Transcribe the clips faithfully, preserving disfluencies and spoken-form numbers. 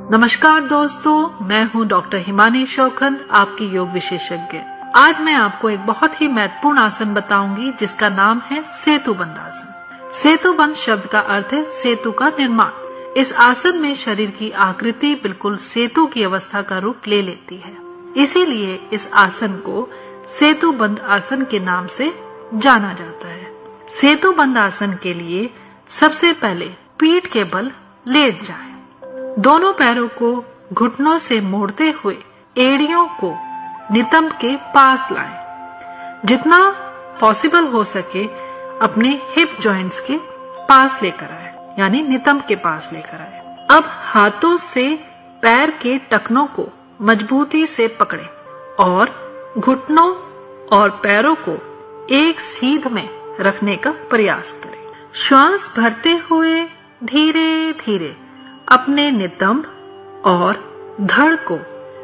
नमस्कार दोस्तों, मैं हूं डॉक्टर हिमानी शौखंद, आपकी योग विशेषज्ञ। आज मैं आपको एक बहुत ही महत्वपूर्ण आसन बताऊंगी जिसका नाम है सेतुबंध आसन। सेतुबंध शब्द का अर्थ है सेतु का निर्माण। इस आसन में शरीर की आकृति बिल्कुल सेतु की अवस्था का रूप ले लेती है, इसीलिए इस आसन को सेतुबंध आसन के नाम से जाना जाता है। सेतुबंध आसन के लिए सबसे पहले पीठ के बल लेट जाएं। दोनों पैरों को घुटनों से मोड़ते हुए एड़ियों को नितंब के पास लाएं। जितना पॉसिबल हो सके अपने हिप जॉइंट्स के पास लेकर आए, यानी नितंब के पास लेकर आए। अब हाथों से पैर के टखनों को मजबूती से पकड़ें और घुटनों और पैरों को एक सीध में रखने का प्रयास करें। श्वास भरते हुए धीरे धीरे अपने नितंब और धड़ को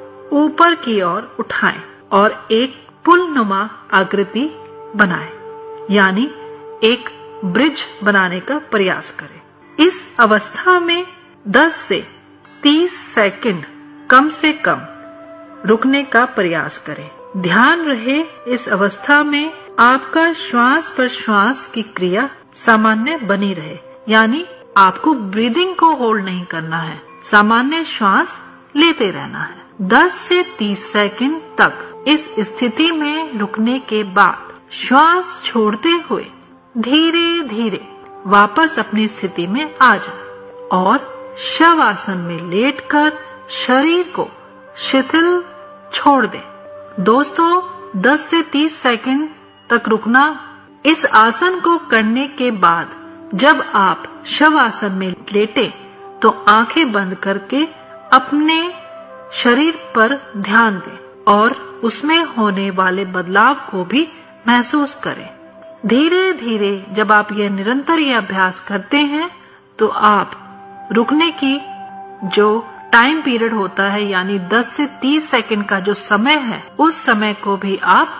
ऊपर की ओर उठाएं और एक पुल नुमा आकृति बनाएं, यानी एक ब्रिज बनाने का प्रयास करें। इस अवस्था में दस से तीस सेकंड कम से कम रुकने का प्रयास करें। ध्यान रहे इस अवस्था में आपका श्वास पर श्वास की क्रिया सामान्य बनी रहे, यानी आपको ब्रीदिंग को होल्ड नहीं करना है, सामान्य श्वास लेते रहना है। दस से तीस सेकंड तक इस स्थिति में रुकने के बाद श्वास छोड़ते हुए धीरे धीरे वापस अपनी स्थिति में आ जाए और शव आसन में लेटकर शरीर को शिथिल छोड़ दें। दोस्तों, दस से तीस सेकंड तक रुकना। इस आसन को करने के बाद जब आप शव आसन में लेटे तो आंखें बंद करके अपने शरीर पर ध्यान दें और उसमें होने वाले बदलाव को भी महसूस करें। धीरे धीरे जब आप यह निरंतर यह अभ्यास करते हैं तो आप रुकने की जो टाइम पीरियड होता है, यानी दस से तीस सेकंड का जो समय है, उस समय को भी आप